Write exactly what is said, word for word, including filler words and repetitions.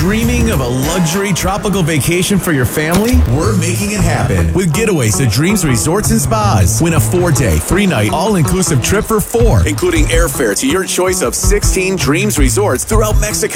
Dreaming of a luxury tropical vacation for your family? We're making it happen with Getaways to Dreams Resorts and Spas. Win a four-day, three-night, all-inclusive trip for four, including airfare to your choice of sixteen Dreams Resorts throughout Mexico.